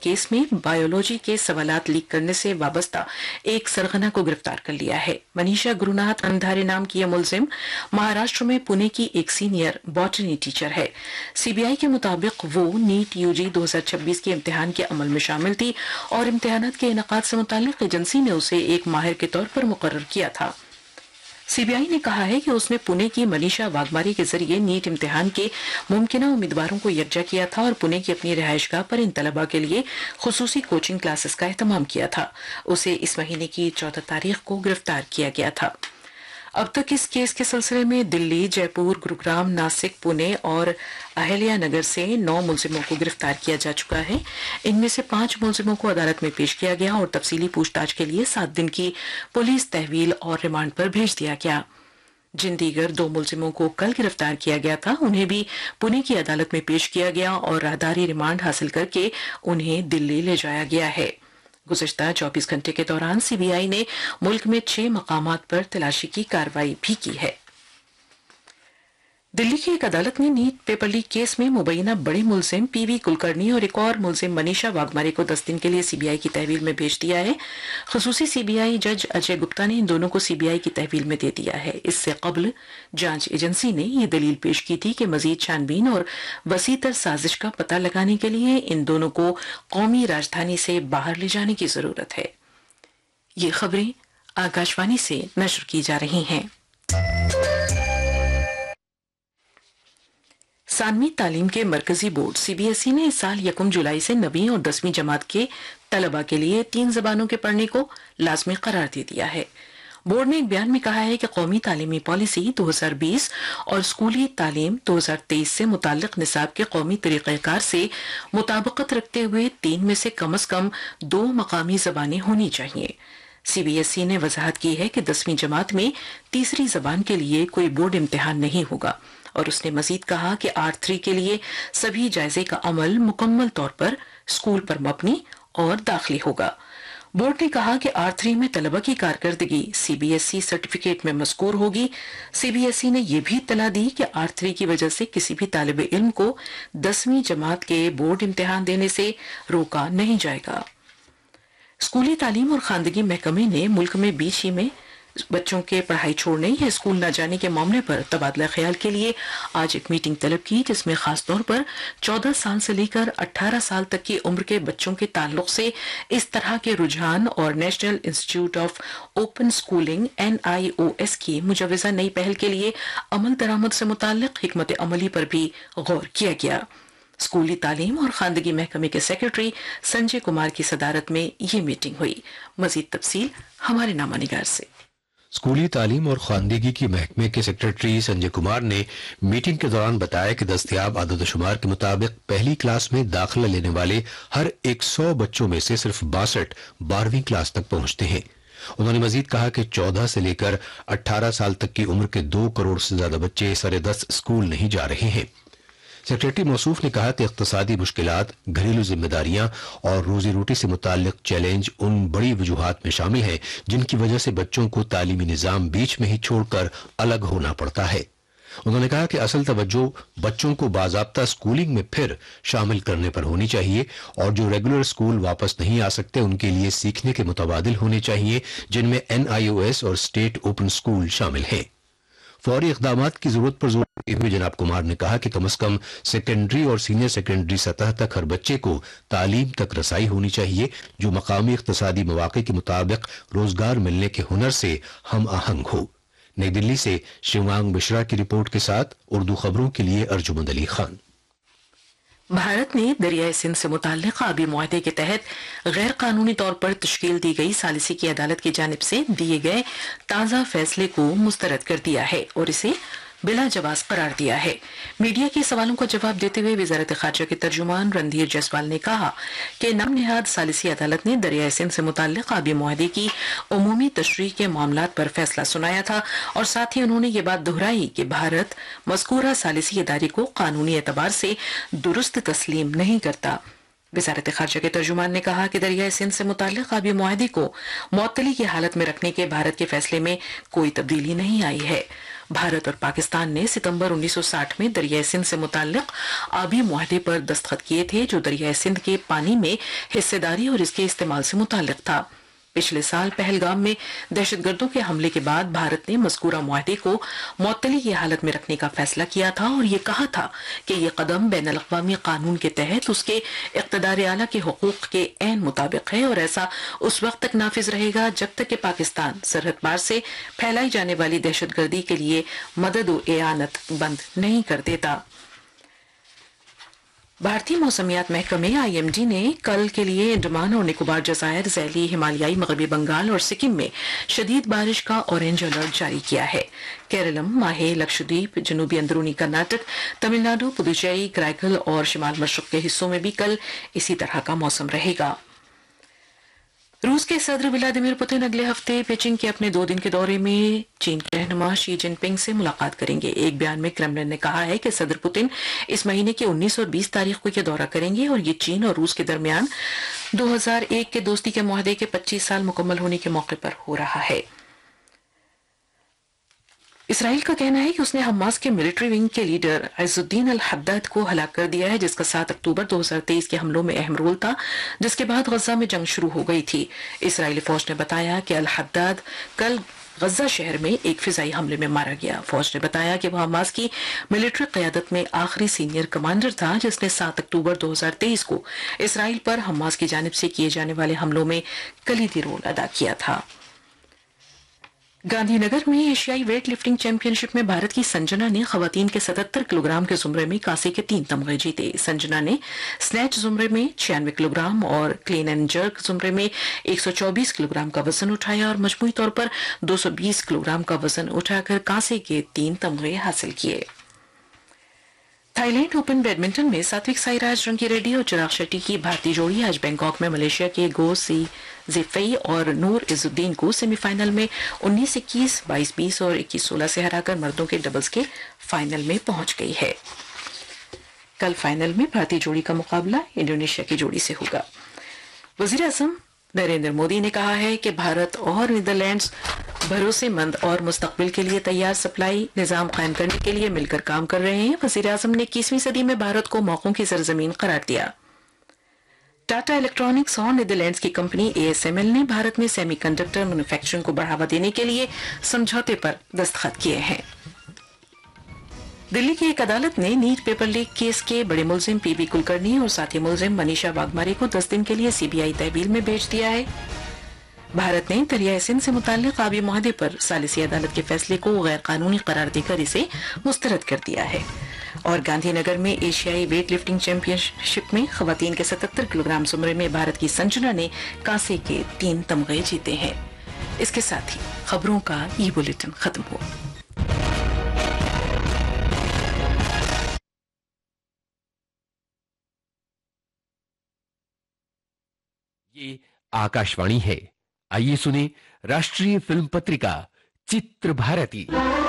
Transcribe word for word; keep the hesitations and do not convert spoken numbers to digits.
Case में biology के सवालात लीक करने से वाबस्ता एक सरगना को गिरफ्तार कर लिया है। मनीषा गुरुनाथ अंधारे नाम की यह मुलजिम महाराष्ट्र में पुणे की एक सीनियर बॉटनी टीचर है। सीबीआई के मुताबिक वो नीट यूजी दो हज़ार छब्बीस के इम्तिहान के अमल में शामिल थी और इम्तिहानात के इनेकाद से मुताल्लिक एजेंसी ने उसे एक माहिर के तौर पर मुकर्रर किया था। सीबीआई ने कहा है कि उसने पुणे की मनीषा वाघमारी के जरिए नीट इम्तिहान के मुमकिना उम्मीदवारों को यकजा किया था और पुणे की अपनी रिहायशगाह पर इन तलबा के लिए खुसूसी कोचिंग क्लासेस का एहतमाम किया था। उसे इस महीने की चौदह तारीख को गिरफ्तार किया गया था। अब तक इस केस के सिलसिले में दिल्ली, जयपुर, गुरुग्राम, नासिक, पुणे और अहल्या नगर से नौ मुलजिमों को गिरफ्तार किया जा चुका है। इनमें से पांच मुलजिमों को अदालत में पेश किया गया और तफसीली पूछताछ के लिए सात दिन की पुलिस तहवील और रिमांड पर भेज दिया गया। जिन दीगर दो मुलजिमों को कल गिरफ्तार किया गया था उन्हें भी पुणे की अदालत में पेश किया गया और राहदारी रिमांड हासिल करके उन्हें दिल्ली ले जाया गया है। गुज़श्ता चौबीस घंटे के दौरान सीबीआई ने मुल्क में छह मकामात पर तलाशी की कार्रवाई भी की है। दिल्ली की एक अदालत ने नीट पेपर लीक केस में मुबैना बड़े मुलजिम पीवी कुलकर्णी और एक और मुलजिम मनीषा वाघमारे को दस दिन के लिए सीबीआई की तहवील में भेज दिया है। खसूसी सीबीआई जज अजय गुप्ता ने इन दोनों को सीबीआई की तहवील में दे दिया है। इससे कबल जांच एजेंसी ने यह दलील पेश की थी कि मजीद छानबीन और वसीतर साजिश का पता लगाने के लिए इन दोनों को कौमी राजधानी से बाहर ले जाने की जरूरत है। ये खबरें आकाशवाणी से नशर की जा रही हैं। सानवी तालीम के मरकजी बोर्ड सीबीएसई ने इस साल यकम जुलाई से नवीं और दसवीं जमात के तलबा के लिए तीन जबानों के पढ़ने को लाजमी करार दे दिया है। बोर्ड ने एक बयान में कहा है कि कौमी तालीमी पॉलिसी दो हज़ार बीस और स्कूली तालीम दो हज़ार तेईस से मुताल्लिक निसाब के कौमी तरीक़ेकार से मुताबिकत रखते हुए तीन में से कम अज कम दो मकामी जबानें होनी चाहिए। सीबीएसई ने वजाहत की है कि दसवीं जमात में तीसरी जबान के लिए कोई बोर्ड इम्तिहान नहीं होगा और उसने मजीद कहा कि आर थ्री के लिए सभी जायजे का अमल मुकम्मल तौर पर स्कूल पर मबनी और दाखिली होगा। बोर्ड ने कहा कि आर थ्री में तलबा की कारकर्दगी सीबीएसई सर्टिफिकेट में मज़कूर होगी। सीबीएसई ने यह भी इत्तला दी कि आर थ्री की वजह से किसी भी तालिब इल्म को दसवीं जमात के बोर्ड इम्तिहान देने से रोका नहीं जाएगा। स्कूली तालीम और खानदगी महकमे ने मुल्क में बीच ही में बच्चों के पढ़ाई छोड़ने या स्कूल न जाने के मामले पर तबादला ख्याल के लिए आज एक मीटिंग तलब की, जिसमें खास तौर पर चौदह साल से लेकर अठारह साल तक की उम्र के बच्चों के ताल्लुक से इस तरह के रुझान और national institute of open schooling N I O S की मुजवजा नई पहल के लिए अमल दरामद से मुताल्लिक हिकमत अमली पर भी गौर किया गया। स्कूली तालीम और खानदगी महकमे के सेक्रेटरी संजय कुमार की सदारत में ये मीटिंग हुई। मजीद तफसील हमारे नामानिगार से। स्कूली तालीम और खानदगी की महकमे के सेक्रेटरी संजय कुमार ने मीटिंग के दौरान बताया कि दस्तयाब आदद शुमार के मुताबिक पहली क्लास में दाखिला लेने वाले हर सौ बच्चों में से सिर्फ बासठ बारहवीं क्लास तक पहुंचते हैं। उन्होंने मजीद कहा कि चौदह से लेकर अठारह साल तक की उम्र के दो करोड़ से ज्यादा बच्चे सरे दस स्कूल नहीं जा रहे हैं। सेक्रेटरी मौसूफ ने कहा कि इख्तिसादी मुश्किलात, घरेलू जिम्मेदारियां और रोजी रोटी से मुताल्लिक चैलेंज उन बड़ी वजूहात में शामिल हैं जिनकी वजह से बच्चों को तालीमी निज़ाम बीच में ही छोड़कर अलग होना पड़ता है। उन्होंने कहा कि असल तवज्जो बच्चों को बाज़ाब्ता स्कूलिंग में फिर शामिल करने पर होनी चाहिए और जो रेगुलर स्कूल वापस नहीं आ सकते उनके लिए सीखने के मुतबादिल होने चाहिए, जिनमें एन आई ओ एस और स्टेट ओपन स्कूल शामिल हैं। फौरी इक़दामात की जरूरत पर जोर देते हुए जनाब कुमार ने कहा कि कम अज कम सेकेंडरी और सीनियर सेकेंडरी सतह तक हर बच्चे को तालीम तक रसाई होनी चाहिए जो मकामी इक़्तिसादी मौक़े के मुताबिक रोजगार मिलने के हुनर से हम आहंग हो। नई दिल्ली से शिवांग मिश्रा की रिपोर्ट के साथ उर्दू खबरों के लिए अर्जुमंद अली खान। भारत ने दरियाई सिंध से मुताल्लिक़ आबी मुआहदे के तहत गैर कानूनी तौर पर तश्कील दी गई सालिसी की अदालत की जानिब से दिए गए ताज़ा फैसले को मुस्तरद कर दिया है और इसे बिला जवाज करार दिया है। मीडिया के सवालों का जवाब देते हुए वजारत खारजा के तर्जुमान रणधीर जायसवाल ने कहा कि नम निहाद सालिसी अदालत ने दरियाई सिंध से मुताल्लिक़ आबी मुआहदे की उमूमी तशरीह के मामलात पर फैसला सुनाया था और साथ ही उन्होंने ये बात दोहराई कि भारत मज़कूरा सालिसी इदारे को कानूनी एतबार से दुरुस्त तस्लीम नहीं करता। वजारत खारजा के तर्जुमान ने कहा कि दरियाई सिंध से मुताल्लिक़ आबी मुआहदे को मुअत्तली की हालत में रखने के भारत के फैसले में कोई तब्दीली नहीं आई है। भारत और पाकिस्तान ने सितंबर उन्नीस सौ साठ में दरियाई सिंध से मुताल्लिक आबी मुआहदे पर दस्तखत किए थे, जो दरियाई सिंध के पानी में हिस्सेदारी और इसके इस्तेमाल से मुताल्लिक था। पिछले साल पहलगाम में दहशतगर्दों के हमले के बाद भारत ने मज़कूरा मुआहदे को मुअत्तली की हालत में रखने का फैसला किया था और ये कहा था कि ये कदम बैनुल अक़वामी कानून के तहत उसके इक़्तिदार आला के हुकूक के ऐन मुताबिक है और ऐसा उस वक्त तक नाफिज रहेगा जब तक कि पाकिस्तान सरहद पार से फैलाई जाने वाली दहशतगर्दी के लिए मदद और एआनत बंद नहीं कर देता। भारतीय मौसमियात महकमे आई एम डी ने कल के लिए अंडमान और निकोबार जज़ायर, ज़ैली, हिमालयाई मगरबी बंगाल और सिक्किम में शदीद बारिश का ऑरेंज अलर्ट जारी किया है। केरलम, माहे, लक्षद्वीप, जनूबी अंदरूनी कर्नाटक, तमिलनाडु, पुदुचेरी, कराईकल और शिमाल मशरक़ के हिस्सों में भी कल इसी तरह का मौसम रहेगा। रूस के सदर व्लादिमीर पुतिन अगले हफ्ते पेचिंग के अपने दो दिन के दौरे में चीन के रहनुमा शी जिनपिंग से मुलाकात करेंगे। एक बयान में क्रेमलिन ने कहा है कि सदर पुतिन इस महीने की उन्नीस और बीस तारीख को यह दौरा करेंगे और ये चीन और रूस के दरमियान दो हज़ार एक के दोस्ती के मुआहदे के पच्चीस साल मुकम्मल होने के मौके पर हो रहा है। इसराइल का कहना है कि उसने हमास के मिलिट्री विंग के लीडर इज़ुद्दीन अल हद्दाद को हलाक कर दिया है, जिसका सात अक्टूबर दो हज़ार तेईस के हमलों में अहम रोल था, जिसके बाद गजा में जंग शुरू हो गई थी। इस्राएली फौज ने बताया कि अल हद्दाद कल गजा शहर में एक फिजाई हमले में मारा गया। फौज ने बताया कि वह हमास की मिलिट्री क़यादत में आखिरी सीनियर कमांडर था, जिसने सात अक्टूबर दो हज़ार तेईस को इसराइल पर हमास की जानिब से किए जाने वाले हमलों में कलीदी रोल अदा किया था। गांधीनगर में एशियाई वेट लिफ्टिंग चैंपियनशिप में भारत की संजना ने खवातीन के सतहत्तर किलोग्राम के जुमरे में कांसे के तीन तमगे जीते। संजना ने स्नैच जुमरे में छियानवे किलोग्राम और क्लीन एंड जर्क जुमरे में एक सौ चौबीस किलोग्राम का वजन उठाया और मजमूई तौर पर दो सौ बीस किलोग्राम का वजन उठाकर कांसे के तीन तमगे हासिल किए। थाईलैंड ओपन बैडमिंटन में सात्विक साईराज, रंकी रेड्डी और चिराग शेट्टी की भारतीय जोड़ी आज बैंकॉक में मलेशिया के गो सी ज़ेफई और नूर इज़ुद्दीन को सेमीफाइनल में उन्नीस इक्कीस, बाईस बीस और इक्कीस सोलह से हराकर मर्दों के डबल्स के फाइनल में पहुंच गई है। कल फाइनल में भारतीय जोड़ी का मुकाबला इंडोनेशिया की जोड़ी से होगा। वज़ीर-ए-आज़म नरेंद्र मोदी ने कहा है कि भारत और नीदरलैंड्स भरोसेमंद और मुस्तकबिल के लिए तैयार सप्लाई निजाम कायम करने के लिए मिलकर काम कर रहे हैं। वज़ीर-ए-आज़म ने इक्कीसवीं सदी में भारत को मौकों की सरजमीन करार दिया। टाटा इलेक्ट्रॉनिक्स और नीदरलैंड्स की company A S M L ने भारत में सेमीकंडक्टर मैन्युफैक्चरिंग को बढ़ावा देने के लिए समझौते पर दस्तखत किए हैं। दिल्ली की एक अदालत ने नीट पेपर लीक केस के बड़े मुलजिम पी बी कुलकर्णी और साथी मुलजिम मनीषा वाघमारे को दस दिन के लिए सी बी आई तहवील में भेज दिया है। भारत ने दरियाई सिंध से मुताल्लिक आबी मुआहदे पर सालिसी अदालत के फैसले को गैर कानूनी करार देकर इसे मुस्तरद कर दिया है। और गांधीनगर में एशियाई वेट लिफ्टिंग चैंपियनशिप में खवातीन के सतहत्तर किलोग्राम जुमरे में भारत की संजना ने कांसे के तीन तमगे जीते हैं। इसके साथ ही खबरों का ये बुलेटिन खत्म हुआ। ये आकाशवाणी है। आइए सुने राष्ट्रीय फिल्म पत्रिका चित्र भारती।